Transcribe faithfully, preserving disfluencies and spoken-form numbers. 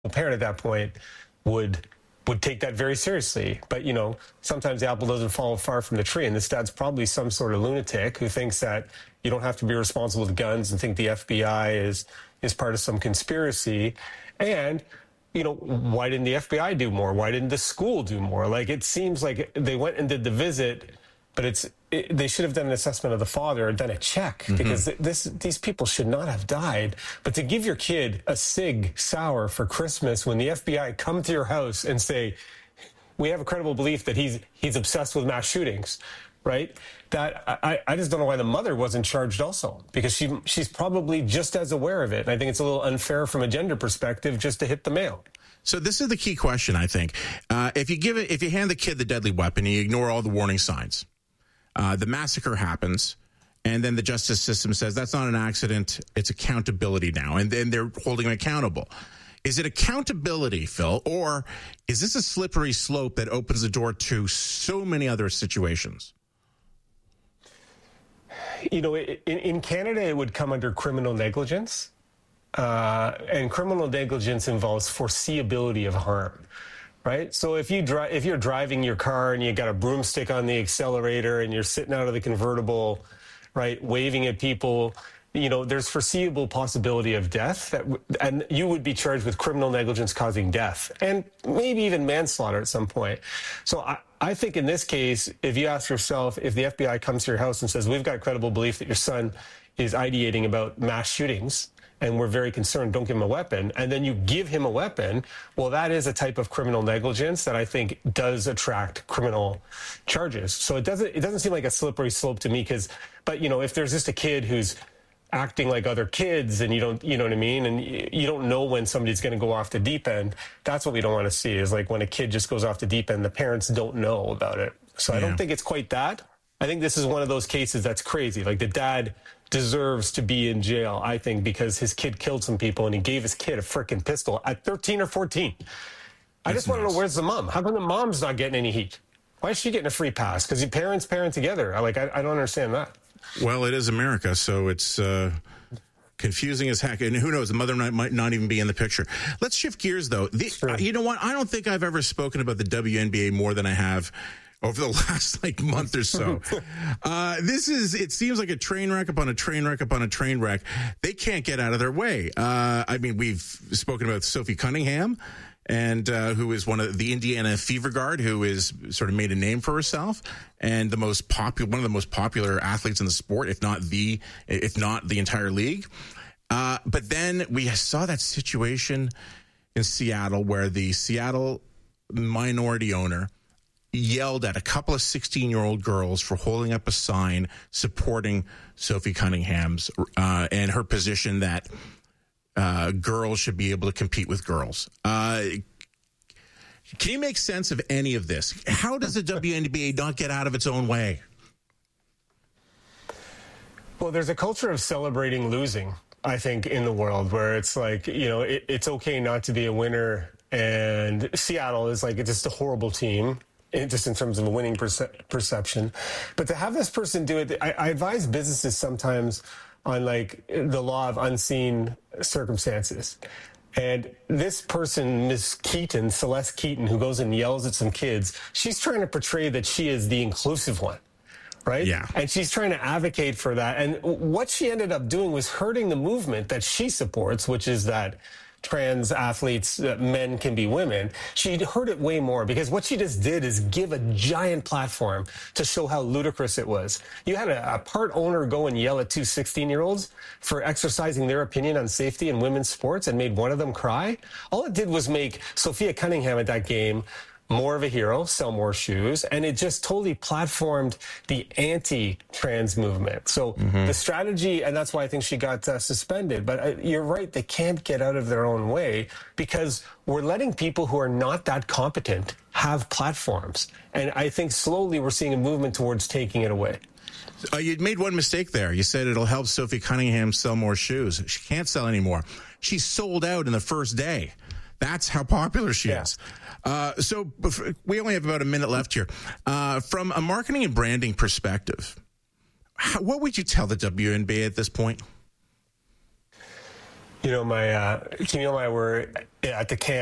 parent at that point would would take that very seriously. But, you know, sometimes the apple doesn't fall far from the tree. And this dad's probably some sort of lunatic who thinks that you don't have to be responsible with guns and think the F B I is is part of some conspiracy. And, you know, why didn't the F B I do more? Why didn't the school do more? Like, it seems like they went and did the visit, but it's it, they should have done an assessment of the father and done a check, mm-hmm. because this these people should not have died. But to give your kid a Sig Sauer for Christmas when the F B I come to your house and say, we have a credible belief that he's he's obsessed with mass shootings, right? That I, I just don't know why the mother wasn't charged also, because she she's probably just as aware of it. And I think it's a little unfair from a gender perspective just to hit the male. So this is the key question, I think. Uh, if you give it, if you hand the kid the deadly weapon, you ignore all the warning signs. Uh, the massacre happens, and then the justice system says that's not an accident, it's accountability now, and then they're holding him accountable. Is it accountability, Phil, or is this a slippery slope that opens the door to so many other situations? You know, in, in Canada, it would come under criminal negligence, uh, and criminal negligence involves foreseeability of harm. Right. So if you drive, if you're driving your car and you got a broomstick on the accelerator and you're sitting out of the convertible, right, waving at people, you know, there's foreseeable possibility of death, that w- and you would be charged with criminal negligence causing death and maybe even manslaughter at some point. So I, I think in this case, if you ask yourself, if the F B I comes to your house and says, we've got credible belief that your son is ideating about mass shootings, and we're very concerned, don't give him a weapon, and then you give him a weapon, well, that is a type of criminal negligence that I think does attract criminal charges. So it doesn't it doesn't seem like a slippery slope to me, because, but, you know, if there's just a kid who's acting like other kids and you don't, you know what I mean, and you don't know when somebody's going to go off the deep end, that's what we don't want to see, is like when a kid just goes off the deep end, the parents don't know about it. So yeah. I don't think it's quite that. I think this is one of those cases that's crazy. Like, the dad deserves to be in jail, I think, because his kid killed some people and he gave his kid a freaking pistol at thirteen or fourteen. That's I just want to know, where's the mom? How come the mom's not getting any heat? Why is she getting a free pass? Because parents parent together. Like, I, I don't understand that. Well, it is America, so it's uh, confusing as heck. And who knows, the mother might, might not even be in the picture. Let's shift gears, though. The, sure. uh, you know what? I don't think I've ever spoken about the W N B A more than I have over the last like month or so. uh, this is, it seems like a train wreck upon a train wreck upon a train wreck. They can't get out of their way. Uh, I mean, we've spoken about Sophie Cunningham, and uh, who is one of the Indiana Fever Guard, who is sort of made a name for herself, and the most popular, one of the most popular athletes in the sport, if not the, if not the entire league. Uh, but then we saw that situation in Seattle where the Seattle minority owner yelled at a couple of sixteen-year-old girls for holding up a sign supporting Sophie Cunningham's uh, and her position that uh, girls should be able to compete with girls. Uh, can you make sense of any of this? How does the W N B A not get out of its own way? Well, there's a culture of celebrating losing, I think, in the world, where it's like, you know, it, it's okay not to be a winner. And Seattle is like, it's just a horrible team, just in terms of a winning perce- perception. But to have this person do it, I, I advise businesses sometimes on like the law of unseen circumstances. And this person, Miss Keaton, Celeste Keaton, who goes and yells at some kids, she's trying to portray that she is the inclusive one, right? Yeah. And she's trying to advocate for that. And what she ended up doing was hurting the movement that she supports, which is that trans athletes, uh, men can be women. She heard it way more, because what she just did is give a giant platform to show how ludicrous it was. You had a, a part owner go and yell at two sixteen-year-olds for exercising their opinion on safety in women's sports and made one of them cry. All it did was make Sophia Cunningham at that game more of a hero, sell more shoes, and it just totally platformed the anti-trans movement. So mm-hmm. the strategy, and that's why I think she got uh, suspended, but uh, you're right, they can't get out of their own way, because we're letting people who are not that competent have platforms. And I think slowly we're seeing a movement towards taking it away. Uh, you made one mistake there. You said it'll help Sophie Cunningham sell more shoes. She can't sell anymore. She sold out in the first day. That's how popular she yeah. is. Uh, so we only have about a minute left here. Uh, from a marketing and branding perspective, how, what would you tell the W N B A at this point? you know, my uh, Camille and I were at the camp.